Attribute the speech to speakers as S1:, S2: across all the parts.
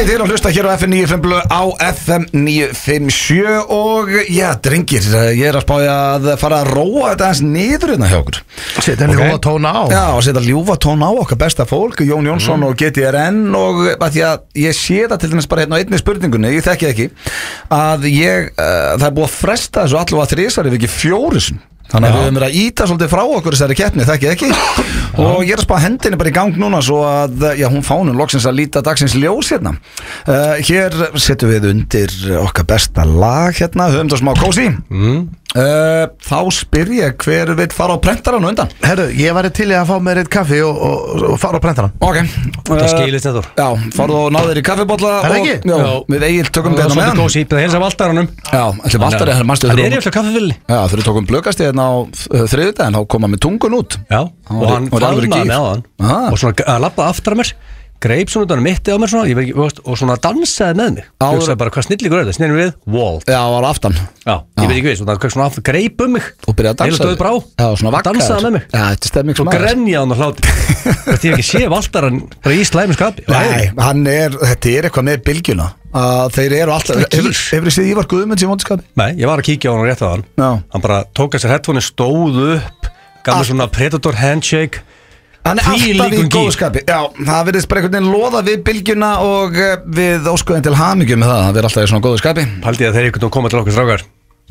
S1: Þakka til að hlusta hér á FM 95 á FM 957 og já, drengir, ég að spája að fara að róa þetta eins niður hérna hjá okkur.
S2: Setja ljúfa tóna á.
S1: Já, setja ljúfa tóna á okkar besta fólk, Jón Jónsson og GTRN og að því að ég sé það til dæmis bara hérna á einni spurningunni, ég þekki ekki, að það er búið að fresta þessu allavega 3 ef ekki 4. Þannig að við höfum verið að íta svolítið frá okkur þessari keppni, þekki ekki. Og ég að spá hendinni bara í gang núna svo að, já, hún fánum loksins að líta dagsins ljós hérna. Hér setjum við undir okkar besta lag hérna, höfum það smá kósi. Þá spyr ég hver vil fara á prentaran undan.
S2: Herru, ég væri til í að fá mér eitt kaffi og fara á prentaran.
S1: Ok.
S3: Það skilist þetta.
S1: Já, farðu og náðu þér í kaffibolla.
S2: Er það ekki?
S1: Já, við Egil tökum þetta með hann.
S3: Kósi, það er Valtaranum.
S1: Já, ætli Valtari, manstu
S3: Það er eftir kaffivilli.
S1: Já, þegar við tókum blökast hérna á þriðjudaginn, þá kom hann með tungun út.
S3: Já, og hann faðmaði með á hann og svona að labba aftur að mér, greip svona utan mitti á mér svona, ég veit ekki, og svona dansaði með mig. Ég hugsaði bara hvað snillingur er þetta, snýrum við, Walt.
S1: Já, var aftan.
S3: Já, ég veit ekki við, svona aftur, greip mig
S1: og byrjaði að dansa.
S3: Heila stóð brá.
S1: Já, svona vakkaður.
S3: Dansaði með mig.
S1: Já, þetta er stemming
S3: svo grenjaði hann á hláti. Þetta ég ekki sé Valtaran bara í slæmi skapi.
S1: Nei, þetta er eitthvað með bylgjuna. Þeir eru alltaf, hefur þið séð Ívar Guðmunds í vondiskapi?
S3: Nei, ég var að kíkja á hann og rétt á hann. Hann bara tók að sér headphone, stóð upp, gaf mér svona Predator handshake.
S1: Hann er alltaf í góðskapi. Já, það virðist bara einhvern veginn loða við bylgjuna og við óskuðum til hamingju með það. Það verður alltaf í svona góðskapi.
S3: Haldið að þeir einhvern veginn koma til okkur strákar.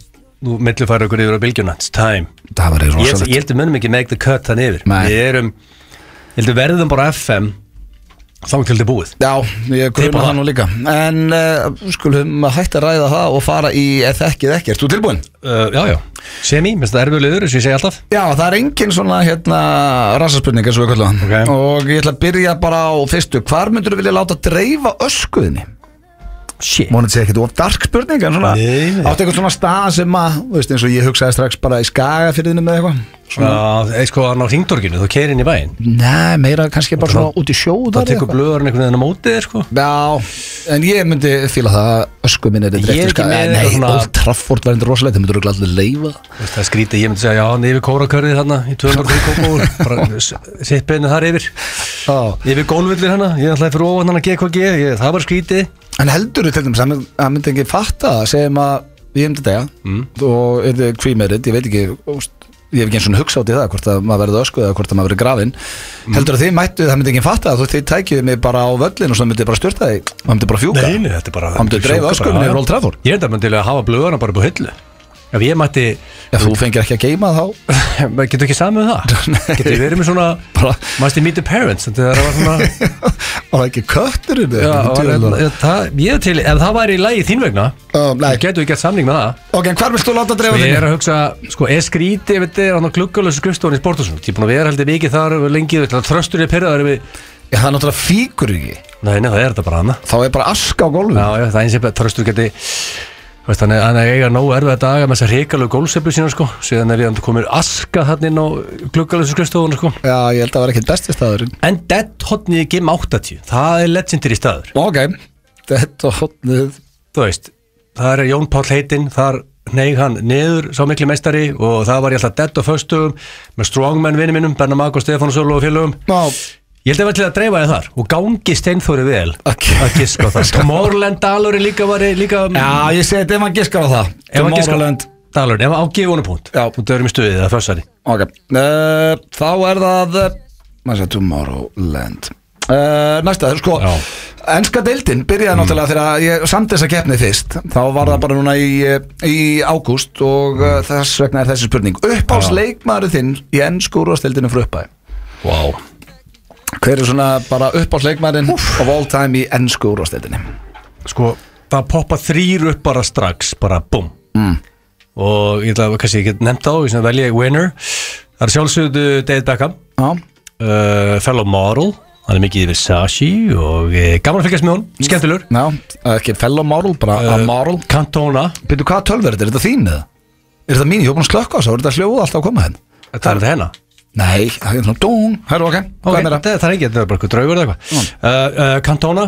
S3: Nú millifæra okkur yfir á bylgjuna. It's time.
S1: Það var rosalegt.
S3: Ég heldur munum ekki make the cut þann yfir. Ég heldur verðum bara FM þá til þið búið. Já, ég grunna það nú líka. En skulum hætta að ræða það og fara í þekkið ekki. Ertu tilbúin? Já. Semi, minnst það erfiðlegur, eins og ég segi alltaf.
S1: Já, það er engin svona rassaspurning eins og við kallum það. Og ég ætla að byrja bara á fyrstu. Hvar myndur þú vilja láta dreifa öskuðinni?
S3: Shit.
S1: Mónið sé ekki, þú var dark spurning en svona, áttu eitthvað svona stað sem að, veist, eins og ég hugsaði strax bara í Skagafirðinu með eitthvað.
S3: Já, sko hann á Hringtorginu, þú keirir inn í bæinn.
S1: Nei, meira kannski bara svona út í sjó.
S3: Það tekur blöðurinn einhvern veginn á mótið þér, sko.
S1: Já, en ég myndi fíla það að ösku minni er dreift í Skagafirðinu. Nei, Old Trafford var endur rosalegt, það myndur örugglega allir leifa.
S3: Það skrítið, ég myndi segja, já, yfir kórakörðið þarna í 203 Kópavog, bara sittbeinu þar yfir. Yfir gólvillir hana, ég ætlaði fyrir ofan hana GKG, það var skrítið.
S1: En heldur þú til dæmis að myndi ekki fatta það segjum að ég myndi degja og er þið kvímerið, ég veit ekki ég hef ekki eins og hugsa át í það hvort að maður verði ösku eða hvort að maður verði grafinn heldur að þið mættu, það myndi ekki fatta að þið tækjuðu mig bara á völlin og svo myndi bara styrta þig og myndi bara fjúka
S3: Nei, þetta er bara
S1: og myndi dreifa öskunni yfir Old Trafford.
S3: Ég enda myndi að hafa blöðurna bara upp á hillu. Ef ég mætti
S1: þú fengir ekki að geima þá
S3: Getur ekki samið það? Getur ég verið með svona Must meet the parents það var svona
S1: og ekki kötturinn
S3: ég til, ef það væri í lagi þín vegna getur við gert samning með það.
S1: Ok, hvar vilst þú láta dreifa þinni?
S3: Ég er að hugsa, sko, skrítið ef þetta er á gluggalösu skrifstofan í Sporthúsinu. Ég er búin að vera heldur mikið þar lengi þröstur ég pirraður við
S1: Já, það er náttúrulega fíkur ekki.
S3: Nei, það er þetta bara hana.
S1: Þá er bara aska á gólfinu.
S3: Já, það er eins og þröstur geti Þannig að eiga nógu erfið daga með þessar hrikalegu gólfsveiflu sína sko. Síðan er ég að komið aska hann inn á gluggalösu skrifstofuna sko.
S1: Já, ég held að það var ekkert besti staðurinn.
S3: En Dead Hotnið Game 80 það er legendary staður.
S1: Ok, Dead Hotnið
S3: Þú veist, það er Jón Páll heitinn. Þar hneig hann niður sá mikli meistari og það var ég alltaf dead á föstugum með strongman vinni mínum Benna Mag og Stefán Sölu og félögum. Ég held að vera til að dreifa þið þar og gangi Steinþóri vel að giska á það. Tomorrowland Dalurinn líka
S1: Já, ég segi þetta ef hann giskar á það.
S3: Tomorrowland Dalurinn, ef hann gefur honum punkt. Þú dörum í stuðið, það fössari.
S1: Ok, þá er það maður segja Tomorrowland Næsta, sko enska deildin byrjaði náttúrulega þegar ég samt þessa keppni fyrst. Þá var það bara núna í ágúst og þess vegna er þessi spurning. Uppáhaldsleikmaður þinn í ensku úrvalsdeildinni frá upphafi?
S3: Wow.
S1: Hver er svona bara uppáhaldsleikmaðurinn of all time í ensku úrvalsdeildinni?
S3: Sko, það poppa 3 upp bara strax, bara búm. Og ég ætla að kannski ekki nefnt á, ég velja winner. Það er sjálfsögðu David Beckham, fellow model, hann er mikið í Versace og gaman að fylgjast með hún, skemmtilegur.
S1: Já, ekki fellow model, bara a model.
S3: Cantona.
S1: Byrju, hvaða tölver er þetta þín eða? Er þetta mín, ég hef búin að slökka á þessu, er þetta hljóð alltaf að koma henn?
S3: Það er þetta hennar.
S1: Nei, það er svona dún. Hörru, ok, hvað er það?
S3: Það er ekki, þetta er bara eitthvað draugur eða eitthvað. Cantona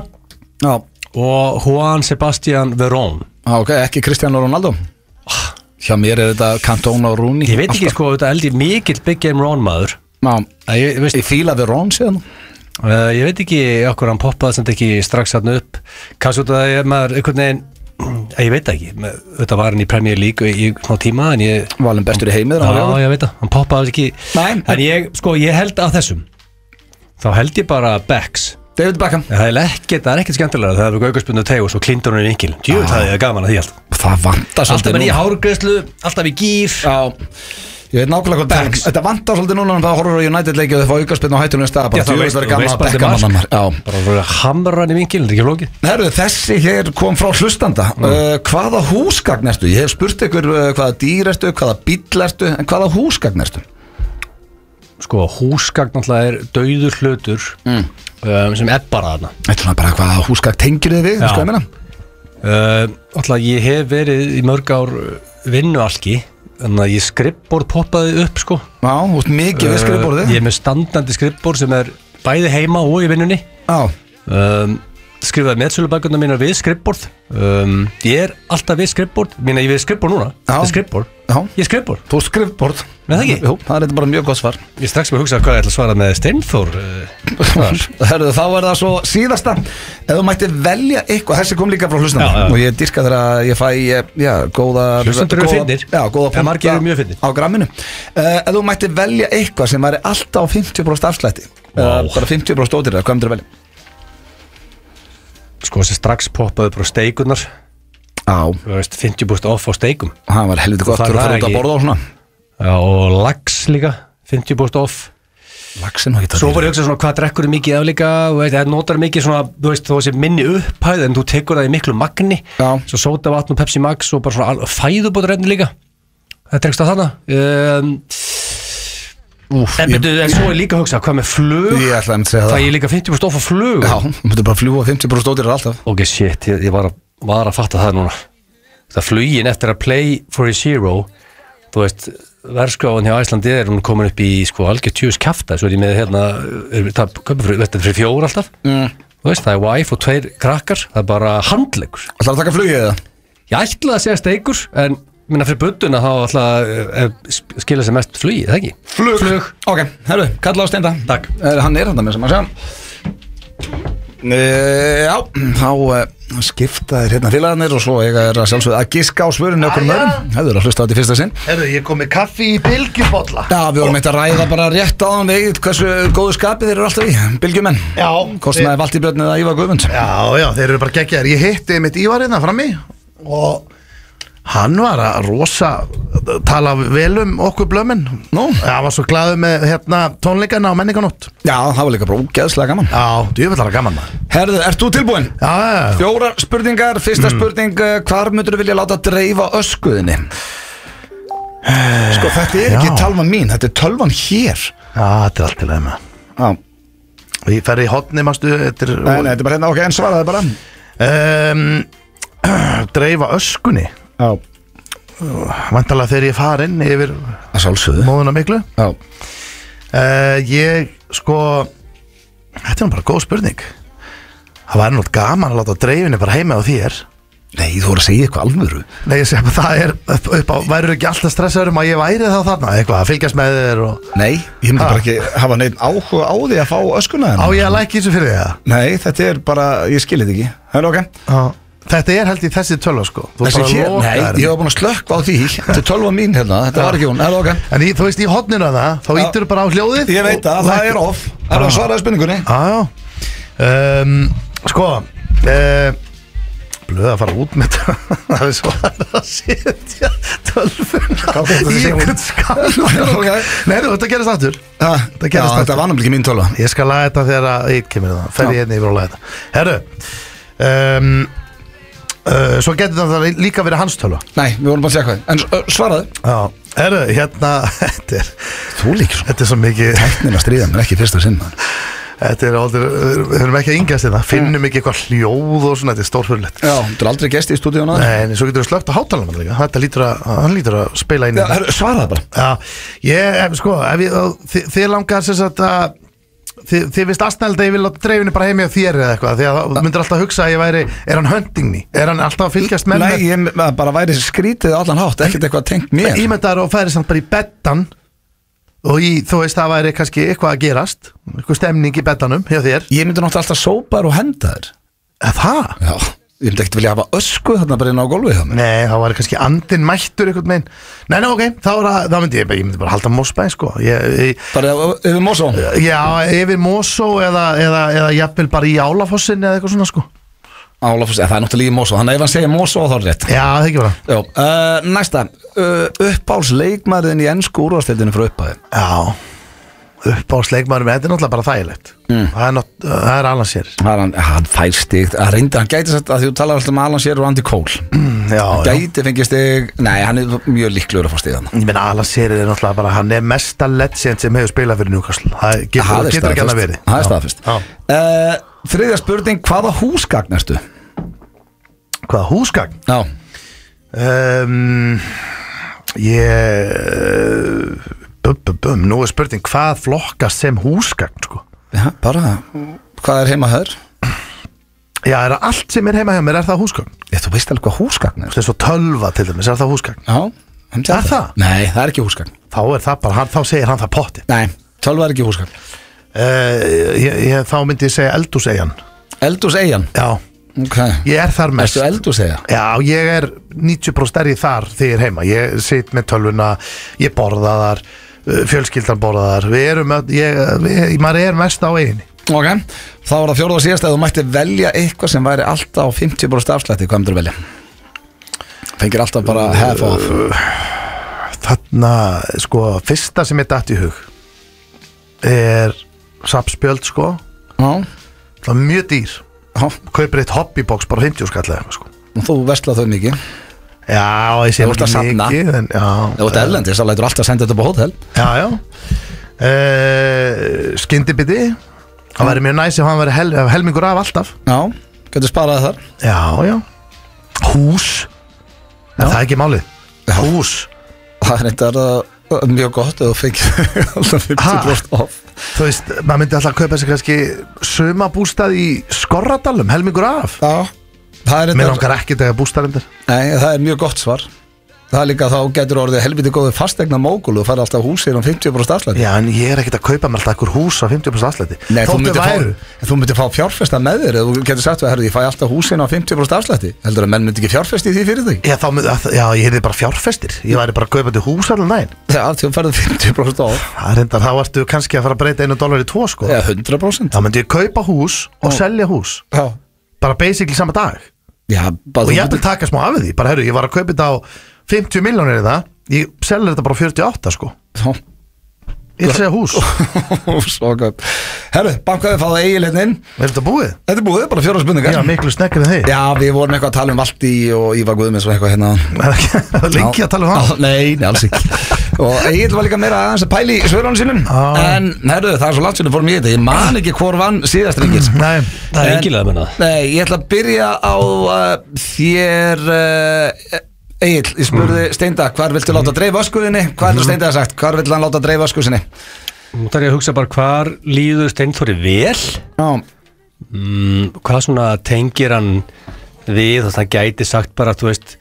S3: og Juan Sebastián Verón.
S1: Ok, ekki Cristiano Ronaldo. Hjá mér er þetta Cantona og Rooney.
S3: Ég veit ekki sko, þetta held ég mikill Big Game Ron maður.
S1: Ég fíla Verón síðan.
S3: Ég veit ekki okkur hann poppaði sem ekki strax hann upp kannski út að það maður einhvern veginn ég veit ekki, þetta var hann í Premier League í smá tíma en ég
S1: Valinn bestur í heimið
S3: ég veit það, hann poppaði ekki en ég held að þessum þá held ég bara Becks
S1: David Beckham
S3: það er ekkert skemmtilega það er aukaspyrnu teg og svo klindur hann í vinkil djúvill það er gaman að því allt
S1: það vantar svolítið
S3: alltaf í hárgreiðslu, alltaf í gír
S1: ég veit nákvæmlega hvað þetta vantar svolítið núna en það horfur á United leikið og þau fá aukaspyrnu á hættulegum stað bara djúvill það er gaman að Beckham
S3: bara hamra hann í vinkil, þetta er ekki flókið
S1: Herru, þessi hér kom frá hlustanda hvaða húsgagn ertu? Ég hef spurt ykkur hvaða dýr ertu, hvaða bíll ertu en hvaða húsgagn ertu?
S3: Sko, húsgagn náttúrulega er dauður hlutur sem er bara þarna
S1: Þetta er bara hvaða húsgagn tengir þið við, sko ég meina
S3: Náttúrulega ég hef verið í mörg ár vinnualki þannig að ég skrippborð poppaði upp sko
S1: Já, þú veist mikið við skrippborðið
S3: Ég er með standandi skrippborð sem er bæði heima og í vinnunni skrifaði meðsölubækurnar mínar við skrippborð ég er alltaf við skrippborð ég er við skrippborð núna, þetta er skrippborð ég er skrippborð
S1: Þú er skrippborð
S3: Nei, það ekki?
S1: Jú, það er bara mjög gott svar
S3: Ég strax með að hugsa hvað ég ætla að svara með Steinþór
S1: Herru, þá er það svo síðasta ef þú mætti velja eitthvað þessi kom líka frá hlustandi og ég dyrka þegar að ég fæ góða
S3: hlustandur eru finnir
S1: góða
S3: margir eru mjög finnir
S1: á gramminu ef þú mætti velja eitthvað sem væri alltaf á 50% afslætti bara 50% ódýrara, hvað myndir þú velja?
S3: Sko þessi strax poppaði bara steikunar þú veist 50% off á steikum
S1: það var helviti gott fyrir að fara út að borða og svona
S3: og lax líka 50% off
S1: laxin var ekki
S3: svo var ég að hugsa svona hvað drekkur mikið af líka það notar mikið svona þú veist þó þessi minni upphæð en þú tekur það í miklu magni svo sóta vatn og Pepsi Max og bara svona fæðubótarefni líka það drekst að þarna en svo er líka að hugsa hvað með flug
S1: ég ætlaði að segja
S3: það er líka 50% off á flug
S1: já, þú myndir bara fljúa 50% ódýrar alltaf
S3: ok, shit, ég var að fatta það núna það flugin eftir að play for a zero þú veist, verðskráin hjá Æslandi er hún komin upp í sko algjör tjús kjafta svo er ég með hérna þetta er fyrir 4 alltaf þú veist, það er wife og 2 krakkar það er bara handleggur
S1: ætlaði að taka flugið eða?
S3: ég ætlaði að segja steikur en minna fyrir budduna þá ætlaði skilja sér mest flugið, það ekki?
S1: Flug. Ok, herru, kalla á Steinda.
S3: Takk.
S1: Hann er hann með sem að sjá. Já, þá skiptaðir hérna félagarnir og svo eiga er að sjálfsögðu að giska á svörunni okkur öðrum. Hefur að hlusta á þetta í fyrsta sinn.
S2: Herru, ég kom með kaffi í bylgjubolla.
S1: Já, við vorum eitt að ræða bara rétt á hann við hversu góðu skapið þeir eru alltaf í, bylgjumenn. Já. Kostnaði Valtý Björn eða Ívar Guðmunds.
S2: Já, þeir eru bara geggjaðir. Ég hitti mitt Ívar hérna frammi og hann var að rosa tala vel okkur blömmin það var svo glaður með hérna tónleikana á menninganótt
S1: Já, það var líka bara ógeðslega gaman
S2: Já, djúvillara gaman
S1: Herðu, ert þú tilbúin?
S2: Já
S1: 4 spurningar, fyrsta spurning hvar myndur þú vilja láta dreifa öskuðinni? Sko, þetta er ekki tölvan mín, þetta er tölvan hér
S2: Já, þetta er allt í leið með
S1: Já
S2: Ég fer í hotni, mástu
S1: Nei, þetta er bara hérna, ok, en svaraði bara
S2: Dreifa öskunni
S1: Já
S2: Væntanlega þegar ég farin yfir móðuna miklu
S1: Já
S2: Ég, sko þetta er bara góð spurning Það væri náttúrulega gaman að láta dreifinni bara heima á þér
S1: Nei, þú voru að segja eitthvað alvöru
S2: Nei, ég segi að það er upp á væru ekki alltaf stressaður að ég væri þá þarna eitthvað að fylgjast með þér og
S1: Nei, ég myndi bara ekki hafa neitt áhuga á því að fá öskuna
S2: Á ég að lækja þessu fyrir því að
S1: Nei, þetta er bara, ég skil þetta ekki Það er ok
S2: Þetta er held í þessi tölva sko
S1: Þessi hér, nei, ég var búin að slökka á því Þetta er tölva mín hérna, þetta var ekki hún Það er ok
S2: En þú veist, í hotninu að það, þá ítur bara á hljóðið
S1: Ég veit það, það er off Það er að svaraði spurningunni
S2: Sko Blöð að fara út með þetta Það er svo að setja tölvuna í einhvern skall Nei, þetta gerist aftur
S1: Þetta var náttúrulega ekki mín tölva
S2: Ég skal laga þetta þegar að eitt kemur það Fer ég hérna yfir og laga þetta Herru Svo getur það líka verið hans tölva
S1: Nei, við vorum bara að segja hvað En svaraði
S2: Já, herru, hérna
S1: Þú líkir svo
S2: Þetta er svo mikið
S1: Tæknin að stríða, menn ekki fyrsta sinna
S2: Þetta er aldrei, við höfum ekki að yngjast þetta Finnum ekki eitthvað hljóð og svona, þetta er stórfurlegt
S1: Já, þú er aldrei gesti í stúdíónu
S2: Nei, en svo getur við slögt á hátalarna líka Þetta hann lítur að spila inn í
S1: Svaraði bara
S2: Já, ég, sko, þið langar sem sagt að Þið vist aðstæðilegt að ég vil láta dreifinni bara heimi á þér eða eitthvað Því að þú myndir alltaf hugsa að ég væri Er hann hunting me? Er hann alltaf að fylgjast með
S1: Nei, ég bara væri skrítið á allan hátt Ekkert eitthvað tengt mér
S2: Ímyndaður og færi samt bara í beddan Og þú veist, það væri kannski eitthvað að gerast, eitthvað stemning í betanum hjá þér.
S1: Ég myndi náttúrulega alltaf sópar og henda þér.
S2: Það?
S1: Já, ég myndi ekkert vilja hafa ösku þarna bara inn á gólfið hjá mér.
S2: Nei, þá væri kannski andinn mættur einhvern meginn. Nei, ok, þá myndi ég myndi bara halda Mosbæ, sko.
S1: Bara yfir Mosó?
S2: Já, yfir Mosó eða jafnvel bara í Álafossin eða eitthvað svona, sko.
S1: Álafoss, það er náttúrulega í Mosó, þannig að ef hann segir Mosó þá er rétt.
S2: Já, það ekki bara.
S1: Já, næsta, uppáhaldsleikmaðurinn í ensku úrvalsdeildinni frá upphafi.
S2: Já, uppáhaldsleikmaðurinn, þetta er náttúrulega bara þægilegt. Það er Alan Shearer.
S1: Hann fær stig, hann gæti sagt að þú talar alltaf um Alan Shearer og Andy Cole.
S2: Hann
S1: gæti fengið stig, nei, hann er mjög líklegur að fá stig hann.
S2: Ég meina, Alan Shearer er náttúrulega bara, hann er mesta legend sem hefur spilað fyrir Newcastle. Það getur ekki annað verið.
S1: Það er staðfest. Þriðja spurning, hvaða húsgagn ertu?
S2: Hvaða húsgagn?
S1: Já.
S2: Nú er spurning, hvað flokkast sem húsgagn, sko?
S1: Já, bara, hvað er heima hér?
S2: Já, er það allt sem er heima hjá mér, er það húsgagn?
S1: Þú veist alveg hvað húsgagn er?
S2: Það er svo tölva til dæmis, er það húsgagn?
S1: Já.
S2: Er það?
S1: Nei, það er ekki húsgagn.
S2: Þá er það bara, þá segir hann það potti.
S1: Nei, tölva er ekki húsgagn.
S2: Þá myndi ég segja eldhúseyjan.
S1: Eldhúseyjan?
S2: Já.
S1: Okay.
S2: Ég er þar mest.
S1: Ertu eldhúseyja?
S2: Já, ég er 90% stærri þar þegar ég er heima. Ég sit með tölvuna, ég borða þar, fjölskyldan borða þar. Maður er mest á eiginni.
S1: Ok, þá var það fjórða og síðast að þú mætti velja eitthvað sem væri alltaf á 50% afslætti. Hvað myndir þú velja? Fengir alltaf bara half off.
S2: Þarna, sko, fyrsta sem ég datt í hug er sapspjöld, sko.
S1: Já.
S2: Það er mjög dýr. Kaupir eitt hobbybox bara 50 skall eða, sko.
S1: Og þú vestlað þau mikið?
S2: Já, ég sé ekki mikið.
S1: Þú ert erlendis, þá lætur alltaf að senda þetta upp á hótel.
S2: Já. Skyndibiti. Það væri mjög næs ef hann væri helmingur af alltaf.
S1: Já, getur sparaði þar.
S2: Já. Hús. Það er ekki málið. Hús.
S1: Það er eitthvað mjög gott ef þú fengir alltaf 50% off.
S2: Þú veist, maður myndi alltaf að kaupa sér kannski sumabústað í Skorradalum, helmingur af.
S1: Já, það er
S2: Mér langar ekki þegar bústaðindir.
S1: Nei, það er mjög gott svar. Það er líka þá getur orðið helviti góði fastegna mógul og fara alltaf húsir á 50% afslætti. Já,
S2: en ég er ekkert að kaupa mér alltaf einhver hús á 50% afslætti.
S1: Nei, þú myndir fá fjárfesta með þér eða þú getur sagt að ég fæ alltaf húsin á 50% afslætti. Heldur að menn myndi ekki fjárfesti í því fyrir þig?
S2: Já, ég hefði bara fjárfestir. Ég væri bara að kaupa til hús allan daginn.
S1: Já, þú færði 50% á.
S2: Þá ertu kannski að fara að breyta $1 í 2, sko.
S1: Já, 100%.
S2: Þá myndi ég kaupa hús og selja hús.
S1: Já.
S2: Bara basically sama dag.
S1: Já,
S2: og ég ætla að taka smá af því. Bara, ég var að kaupa þetta á 50 milljónir í það. Ég selur þetta bara 48, sko. Ég ætla að segja hús.
S1: Svo gott. Herru, bankaði fáðu eiginleitnin.
S2: Er þetta búið?
S1: Þetta er búið, bara 4 spurningar.
S2: Já, miklu snekkir en þið.
S1: Já, við vorum eitthvað að tala um Valtí og Ívar Guðmunds og eitthvað hérna.
S2: Lengi að tala um það?
S1: Nei, alls ekki. Og Egil var líka meira aðeins að pæli í svörunum sínum. En, herru, það er svo langt sem við fórum í þetta. Ég man ekki hvor vann síðast ringir.
S3: Nei, það er engilega að menna.
S1: Nei, ég ætla að byrja á þér... Egil, ég spurði Steinda, hvar viltu láta dreifa öskuðinni? Hvað er Steinda sagt? Hvar vill hann láta dreifa öskuðinni?
S3: Nú þarf ég að hugsa bara hvar líður Steinþóri vel?
S1: Já.
S3: Hvað svona tengir hann við og það gæti sagt bara, þú veist,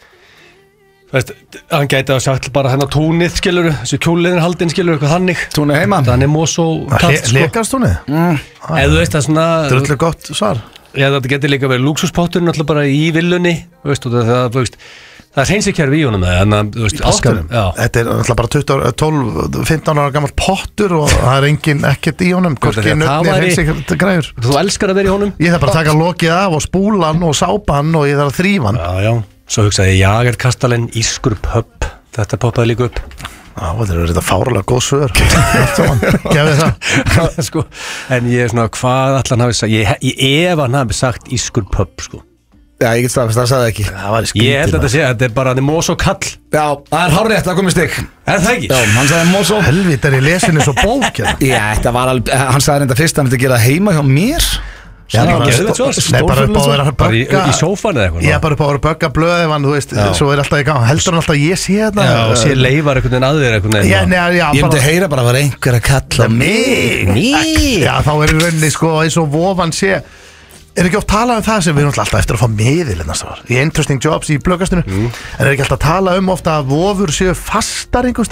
S3: hann gæti að sagt bara hennar túnið, skilur, þessu kjúliðin haldin, skilur, eitthvað þannig.
S1: Túnið heima?
S3: Þannig Mosó kalt, sko.
S2: Lekast túnið?
S3: Eða þú veist, það er svona...
S2: Drullu gott svar.
S3: Já, það getur líka verið lúksuspottur náttúrulega bara í villunni, veist, og það er hreinsikerfi í honum
S2: í pottunum? Þetta er náttúrulega bara 12-15 ára gammal pottur og það er ekkert í honum, hvorki nöfni hreinsikergræður.
S3: Þú elskar að vera í honum?
S2: Ég þarf bara að taka lokið af og spúlan og sápan og ég þarf að þrífa hann.
S3: Já, svo hugsaði ég Jagerkastalinn, ískur pöpp, þetta poppaði líka upp.
S2: Já, þetta er þetta fáralega góð svör. Gefið það.
S3: Sko, en ég er svona, hvað allan hafi sagt, ég ef hann hafi sagt ískur pöpp, sko.
S1: Já, ég get staðfest, það sagði ekki.
S2: Það var skrítin.
S3: Ég held að þetta er bara Mosó kall.
S1: Já, það er hárrétt, það komið stig.
S3: Er það ekki?
S1: Já, hann sagði Mosó.
S2: Helvít er í lesinu svo bók.
S1: Já, þetta var alveg, hann sagði reynda fyrst að hann vildi gera heima hjá mér.
S3: Já, bara upp á að vera að bögga í sófan eða eitthvað.
S2: Já, bara upp á að vera að bögga blöð ef hann, þú veist, svo er alltaf í gang. Heldur hann alltaf að ég sé þetta?
S3: Já, og sé leifar einhvern veginn að þér einhvern veginn.
S1: Ég myndi heyra bara að vera einhver að kalla mig.
S2: Já, þá er í rauninni sko eins og vofan sé. Er ekki oft talað um það sem við erum alltaf eftir að fá miðil í interesting jobs í blöggastinu, en er ekki alltaf að tala um ofta að vofur séu fastar einhvers þar?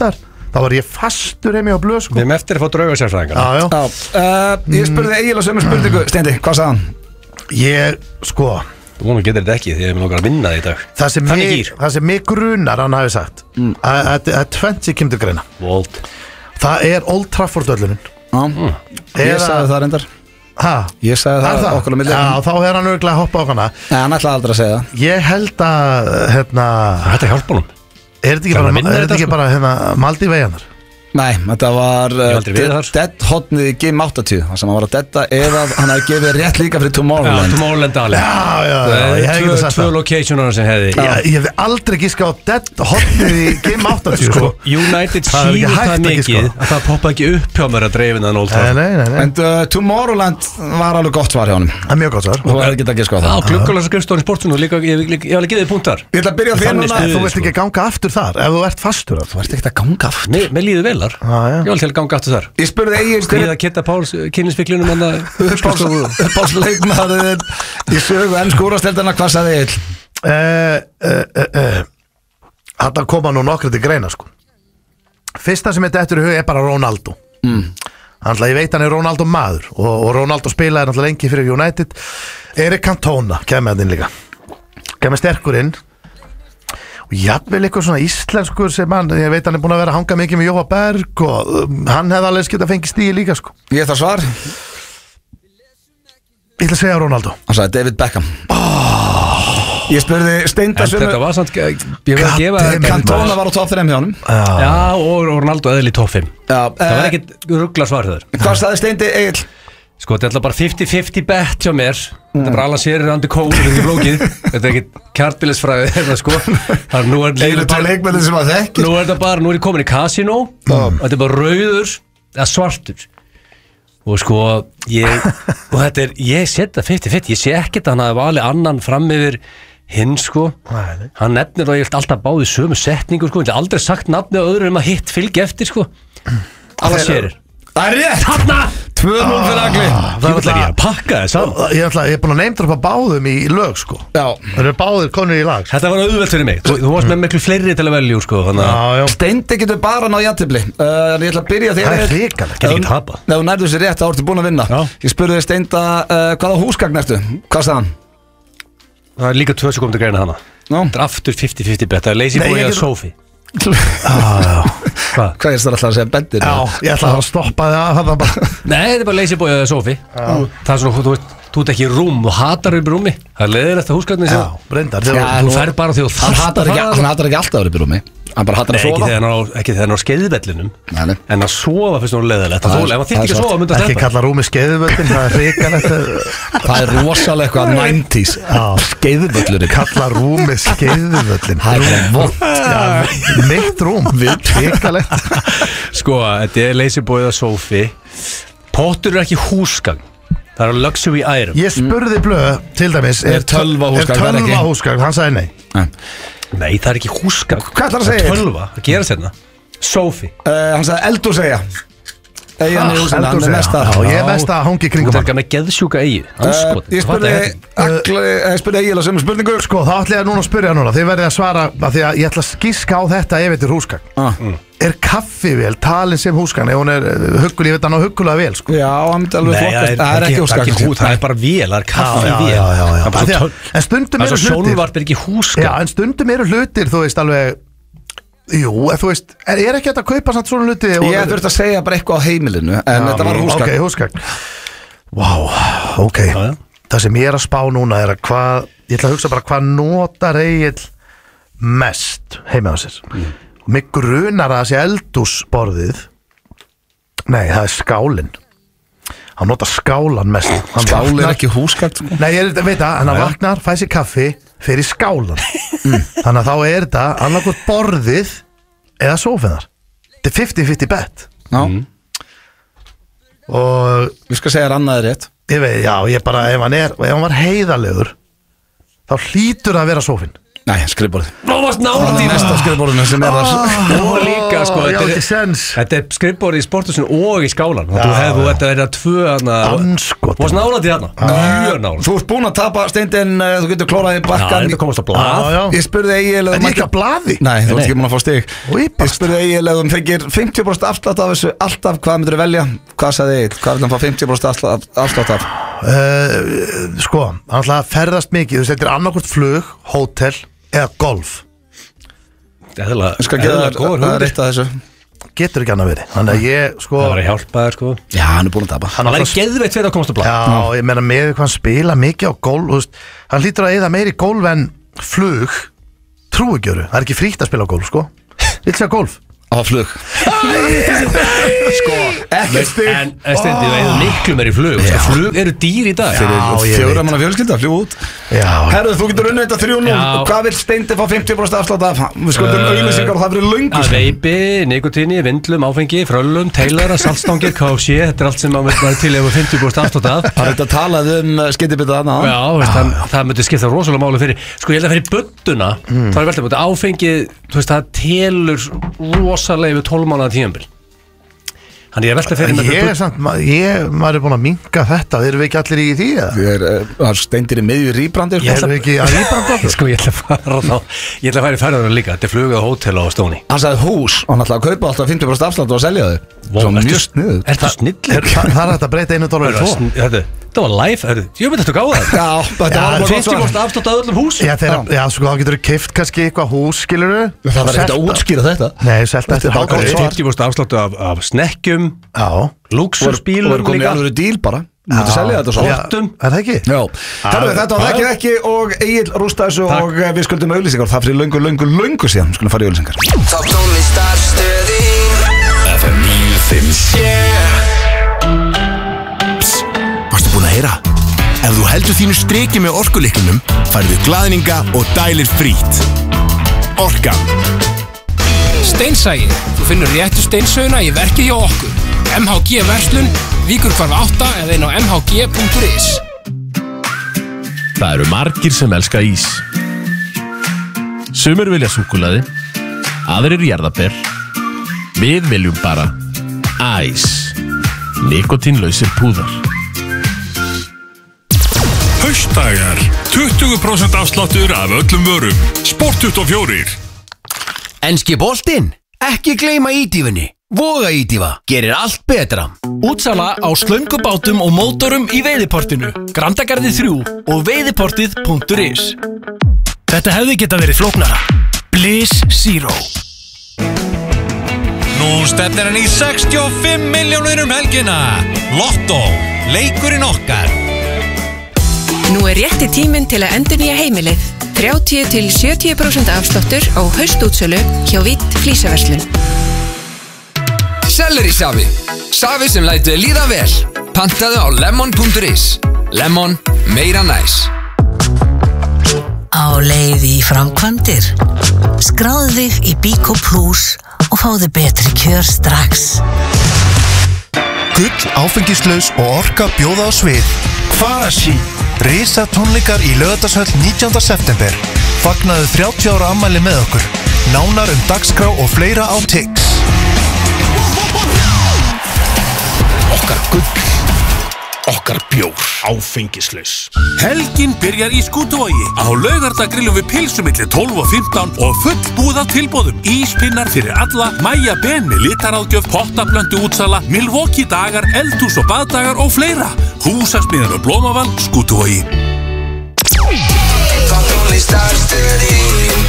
S2: þá var ég fastur heimi á blöð sko.
S3: Við erum eftir að fá draugasérfræðingar.
S1: Ég spurði Egil á sömu spurningu, Steindi, hvað sagði hann?
S2: Ég, sko
S3: Þú getur þetta ekki, því að við erum okkar að vinna það í dag.
S2: Það sem mig grunar hann hafi sagt að tvennt sem kemur til greina. Það er Old Trafford öllunin.
S1: Ég sagði það reyndar. Ég sagði það okkur á milli.
S2: Já, þá er hann örgulega að hoppa á hana.
S1: Nei, hann ætlaði aldrei að segja það.
S2: Ég held að,
S3: Þetta hjálpa honum.
S2: Er þetta ekki bara Maldíveigjarnar?
S1: Nei, þetta var dead hotnið í Game 80 það sem hann var að deada eða hann hafði gefið rétt líka fyrir Tomorrowland.
S3: Tomorrowland alveg.
S2: Já,
S3: tvö locationar sem hefði.
S2: Ég hef aldrei giskað á dead hotnið í Game 80 sko.
S3: United síður það mikið að það poppaði ekki upp hjá mér að dreifina Old Trafford.
S2: Nei.
S1: En Tomorrowland var alveg gott svar hjá honum.
S2: Það er mjög gott svar.
S1: Þú hefði getað giskað á það.
S3: Gluggulega skrifstofan í sportinu líka, ég var að gefa þið punktar.
S1: Ég ætla að byrja þér núna.
S2: Þú vilt ekki ganga aftur þar ef þú ert fastur.
S1: Þú ert ekkert að ganga aftur.
S3: Mér líður vel þar. Ég var til að ganga aftur þar.
S1: Ég spurði Egil
S3: Skriða Kitta Páls kynnisviklunum en það
S1: uppáhaldsleikmaður í sögu ensku úrvalsdeildarinnar, hvað sagði Egil?
S2: Þetta koma nú nokkru til greina sko. Fyrsta sem þetta eftir í hug er bara Ronaldo. Ég veit hann er Ronaldo maður og Ronaldo spilaði náttúrulega lengi fyrir United. Erik Cantona kemur hann inn líka. Kemur sterkur inn. Og jafnvel eitthvað svona íslenskur sem hann, ég veit hann er búin að vera að hanga mikið með Jóa Berg og hann hefði alveg skemmt að fengi stíi líka sko.
S1: Ég þarf svar.
S2: Ég ætla að segja Ronaldo.
S1: Hann sagði David Beckham. Ég spurði Steinda
S3: En þetta var samt, ég vil að gefa
S1: Cantona var á top 3 hjá honum.
S3: Já, og Ronaldo eðli top 5. Það var ekkit ruggla svar þar.
S1: Hvað sagði Steindi Egil?
S3: Sko, þetta er alltaf bara 50-50 bet hjá mér. Þetta er bara allan sérir andi kóður þetta er flókið. Þetta er ekkit kjartbílisfræði þetta sko. Nú er ég komin í kasínó. Þetta er bara rauður eða svartur. Og sko, ég setja 50-50. Ég sé ekkert að hann hafi valið annan fram yfir hinn sko. Hann nefnir þá ég alltaf báði sömu setningu sko. Ég hef aldrei sagt nafni á öðru að hitt fylgi eftir sko. Alla sérir.
S1: Það er rétt!
S3: Þarna!
S1: 2-0 fyrir Agli.
S3: Þú ætlar ég að pakka það saman.
S2: Ég er búin að neymdra upp á báðum í lög sko.
S1: Já.
S2: Það eru báðir konur í lag.
S3: Þetta var auðvelt fyrir mig. Þú varst með miklu fleiri til að velja sko.
S1: Steindi getur bara náð jafntefli. Ég ætla að byrja þér.
S2: Það er hrikalegt.
S3: Getur ekki tapa.
S1: Ef þú nærðu sér rétt þá ertu búin að vinna. Ég spurði Steinda hvaða húsgagn ertu? Hvað sagði hann?
S3: Það er líka 2 sekúndur til greina hana. Þetta er aftur 50-50 bet. Það er Lazy Boy eða Sophie.
S1: Hvað er það alltaf að segja bendir?
S2: Já, ég ætla að stoppa það bara.
S3: Nei, þetta er bara Lazy Boy eða Sophie. Það er svona, þú ert ekki í rúm, þú hatar upp í rúmi. Það er leiðilegt að húsgagnin
S2: Já, breyndar.
S3: Þú færð bara því þú þarft að fara.
S1: Hann hatar ekki alltaf upp í rúmi. Hann bara hatar að sofa.
S3: Ekki þegar hann á skeiðvellinum. En að sofa fyrst og leiðilegt. Ef hann þyrfti ekki að sofa, myndi að
S2: sleppa. Ekki kalla rúmi skeiðvöllin, það er hrikalegt.
S1: Það er rosalega eitthvað 90s. Skeiðvöllurinn.
S2: Kalla rúmi skeiðvöllin.
S1: Það er vont.
S2: Mitt rúm, hrikalegt.
S3: Sko, þetta er Lazy Boy eða Sophie. Pottur er ekki húsgagn. Það er luxury item.
S2: Ég spurði Blöð, til dæmis, er tölva húsgagn? Hann sagði nei.
S3: Nei, það er ekki húsgagn.
S1: Hvað ætlar að segja?
S3: Það er tölva, það gerast hérna. Sophie.
S1: Hann sagði eldur segja. Egin í húsinu, hann er mest að.
S2: Ég er mest að hangi kringum
S3: hann. Þú er með geðsjúka eigi.
S1: Ég spurði Egil á sömu spurningu.
S2: Sko, þá ætla ég núna að spyrja núna. Þið verðið að svara, því að ég ætla að skíska á þetta ef þetta er húsgagn. Er kaffivél talin sem húsgagn? Ef hún er huggul, ég veit hann á huggulega vel sko.
S1: Já, hann myndi alveg flokkast. Það er ekki húsgagn.
S3: Það er bara vél, það er kaffivél.
S2: En stundum eru hlutir.
S3: Sjónvarp er ekki húsgagn.
S2: Já, en stundum eru hlutir, þú veist alveg. Jú, þú veist, er ekki þetta að kaupa samt svona hluti?
S1: Ég þurfti að segja bara eitthvað á heimilinu. En þetta var húsgagn.
S2: Ok, húsgagn. Vá, ok. Það sem ég er að spá núna er að ég ætla að hugsa bara hvað notar Egill mest heima á sér. Mig grunar að það sé eldhúsborðið. Nei, það er skálinn. Hann notar skálan mest.
S1: Skál er ekki húsgagn.
S2: Nei, ég veit það, hann vaknar, fæ sér kaffi, fer í skálan. Þannig að þá er þetta annarkvort borðið eða sófinar. Þetta er 50-50 bet.
S1: Já.
S2: Og
S1: við skal segja að annað er rétt.
S2: Ég veit, já, ég bara, ef hann var heiðarlegur þá hlýtur það að vera sófinn.
S1: Nei, skrifborðið.
S3: Það varst nálægt í
S1: Mest á skrifborðinu sem þar.
S3: Og líka sko þetta skrifborðið í sporthúsinu og í skálan. Þú hefðu þetta verið 2
S2: Anskot.
S3: Þú varst nálægt í þarna. Mjög nálægt.
S1: Þú ert búin að tapa Steindin, þú getur klóraði bakkan.
S3: Þetta komast á blað.
S1: Ég spurði Egil
S2: Þetta er ekki að blaði.
S1: Nei, þú ert ekki búin að fá stig. Ég spurði Egil ef þú fengir 50% afslátt af þessu alltaf, hvað myndir þú velja? Hvað sagði Egil? Hvað vil hann fá 50% afslátt af?
S2: Sko, hann ætlaði að ferðast mikið. Þú veist, þetta er annarkvort flug, hótel eða golf.
S3: Eðla
S1: Skal geða það að reytta þessu.
S2: Getur ekki annað verið. Þannig að ég, sko
S3: Það var að hjálpa þér sko
S1: Já, hann er búin að tapa.
S3: Hann var geðveitt fyrir að komast á blað.
S2: Já, ég meina með hvað hann spila mikið á golf, þú veist, hann hlýtur að eyða meiri golf en flug. Trúigjöru, það er ekki frítt að spila á golf, sko. Vill segja golf.
S1: Á flug. Sko, ekki stig.
S3: En Steindi, þú eigðu miklu meir í flug sko. Flug eru dýr í dag.
S1: Fyrir 4 manna fjölskylda, fljú út. Herðu, þú getur unnið þetta 3-0. Hvað vil Steindi fá 50% afslátt af? Við skuldum auglýsingar og það fyrir löngu.
S3: Að veipi, nikotíni, vindlum, áfengi, fröllum, teilara, saltstangir, KFC. Þetta er allt sem maður var til ef 50% afslátt af.
S1: Það er þetta talað skyndibita þarna.
S3: Já, það myndi skipta rosalega máli fyrir. Sko, ég held að fyrir budduna, þá er veltið áfengi, þú veist, það telur rosalega yfir 12 mánaða tímabil. Þannig ég velta fyrir
S2: maður er búin að minka þetta. Erum við ekki allir í því?
S1: Það Steindir í miðju rýbrandi.
S2: Erum við ekki að rýbranda okkur?
S3: Sko, ég ætla að fara í ferðarinn líka. Þetta er flugið á hótel á Stóni.
S1: Hann sagði hús og hann ætlaði að kaupa alltaf 50% afslátt og að selja þau. Svo mjög sniðuð.
S3: Ertu snillir?
S2: Það er þetta breyta $1 í 2.
S3: Þetta var live, ég myndi þetta gáða þetta.
S1: Já, þetta var bara
S3: 50% afslátt af öllum hús.
S2: Já, sko, þá getur þú keypt kannski eitthvað hús, skilurðu.
S1: Það var ekkert að útskýra þetta.
S2: Nei, selt eftir hálfkvæði.
S3: 50% afslátt af snekkjum, lúxusbílum
S1: og komið í alveg díl bara. Þú mútti selja þetta svo.
S2: Er það ekki?
S1: Já. Þetta var ekki og Egil rústa þessu og við skuldum auglýsingar. Það fyrir löngu síðan, skulum fara í auglýsingar.
S4: Topp tónlistarstöðin FM 957.
S5: Varstu búin að heyra? Ef þú heldur þínu striki með orkulyklinum færðu glaðninga og dælir frítt. Orkan.
S6: Steinsæi, þú finnur réttu steinsauna í verkið hjá okkur. MHG Verslun, Víkurhvarf 8 eða inn á mhg.is.
S7: Það eru margir sem elska ís. Sumir vilja súkkulaði, aðrir jarðarber. Við viljum bara æs. Nikotínlausir púðar.
S8: Haustdagar, 20% afsláttur af öllum vörum. Sport24.
S9: Enski boltinn, ekki gleyma ídífunni. Voga ídífa, gerir allt betra.
S10: Útsala á slöngubátum og mótorum í Veiðiportinu, Grandagarði 3 og veiðiportið.is. Þetta hefði geta verið flóknara. Bliss Zero.
S11: Nú stefnir hann í 65 milljónir helgina. Lotto, leikurinn okkar.
S12: Nú er rétti tíminn til að endurnýja heimilið. 30-70% afsláttur á haustútsölu hjá Vitt Flísaverslun.
S4: Selleri safi. Safi sem lætur þig líða vel. Pantaðu á lemon.is. Lemon, meira næs.
S13: Á leið í framkvæmdir. Skráðu þig í Bíkó Plus og fáðu betri kjör strax.
S5: Gull, áfengislaus og orka bjóða á svið. Kvarasi. Risa tónleikar í Laugardalshöll 19. september. Fagnaðu 30 ára afmæli með okkur. Nánar dagskrá og fleira á Tix.
S11: Okkar gull, okkar bjór, áfengislaus. Helgin byrjar í Skútuvogi. Á Laugardag grillum við pilsu milli 12 og 15 og full búð af tilboðum. Íspinnar fyrir alla, Maja Ben með litaráðgjöf, pottablöndu útsala, Milwaukee dagar, eldhús og baðdagar og fleira. Húsasmiðan og blómaval, Skútuvogi.
S4: Topp tónlistarstöðin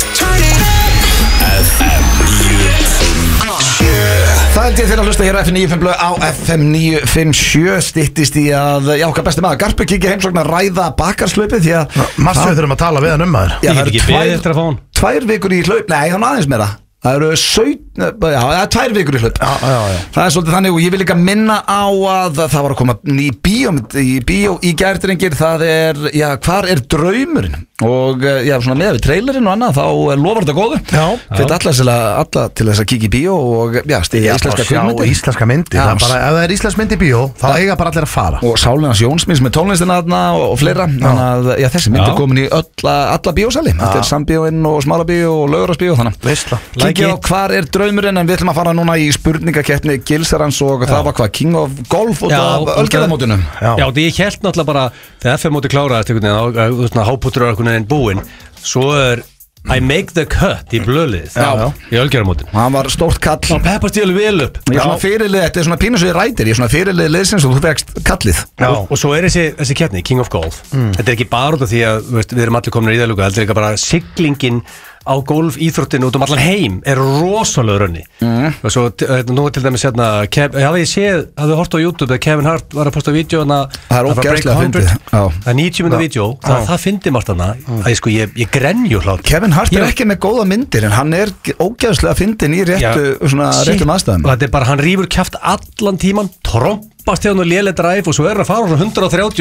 S4: FM 957.
S1: Það held ég þeirra að hlusta hér á FM 957 á FM 957 styttist í að, já, okkar besti maður Garpur kíkja heimsókn að ræða bakarslaupið því að
S2: Marstu við þurfum að tala við hann maður.
S1: Já, það eru 2 vikur í hlaup, nei, hann aðeins meira. Það eru 2 vikur í hlaup. Það er svolítið þannig og ég vil líka minna á að það var að koma ný bíó í gærdrengir. Það er, hvar er draumurinn? Og svona með við trailerinn og annað, þá lofar þetta góðu. Fyrir alla til þess að kíkja í bíó og stiga íslenska kvikmyndir.
S2: Íslenska myndir, það er bara, ef það er íslensk mynd í bíó, þá eiga bara allir að fara. Og
S1: Sálinans Jónsmins með tónlistina þarna og fleira. Þannig að þessi mynd er komin í alla bíósali. Þetta er Sambíóinn og Smálabíó og Laugarásbíó, þannig. Kíkja á hvar er draumurinn, en við ætlum að fara núna í spurningakeppni Gilsarans og það var hvað, King of Golf út af Ölgerðarmótinu.
S3: Já, ég held náttúrulega bara þegar FM-móti kláraðist háputur er einhvern veginn búinn, svo er I make the cut í blöðlið í Ölgerðarmótinu.
S1: Hann var stórt kall.
S3: Hann peppast í alveg vel upp.
S1: Þetta er svona pínusvið rætir, ég er svona fyrirlið liðsins og þú fegst kallið.
S3: Og svo er þessi keppni, King of Golf. Þetta er ekki bara út af því að við erum allir komin í það lúka, þetta er ekki bara siglingin á golfíþróttinu út allan heim er rosalega rönni og svo nú til dæmis hafið hort á YouTube að Kevin Hart var að posta vídeo
S1: það er ógeðslega fyndið,
S3: það er 90 minútur vídeo, það fyndi margt hana að ég grenju hlátt.
S1: Kevin Hart er ekki með góða myndir en hann er ógeðslega fyndin í réttum aðstæðum.
S3: Þetta er bara, hann rífur kjaft allan tíman, trompast hjá hann og léleg dræf og svo er hann að fara 130